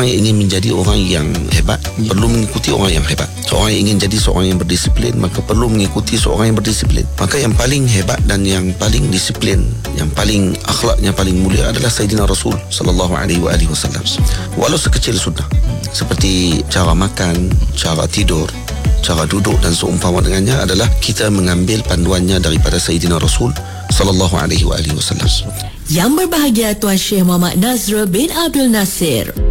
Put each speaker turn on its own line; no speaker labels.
Seorang yang ingin menjadi orang yang hebat perlu mengikuti orang yang hebat. Seorang yang ingin jadi seorang yang berdisiplin maka perlu mengikuti seorang yang berdisiplin. Maka yang paling hebat dan yang paling disiplin, yang paling akhlaknya paling mulia adalah Sayyidina Rasul sallallahu alaihi wasallam. Walau sekecil sunnah seperti cara makan, cara tidur, cara duduk dan seumpama dengannya adalah kita mengambil panduannya daripada Sayyidina Rasul sallallahu alaihi wasallam.
Yang berbahagia Tuan Syekh Muhammad Nazrul bin Abdul Nasir.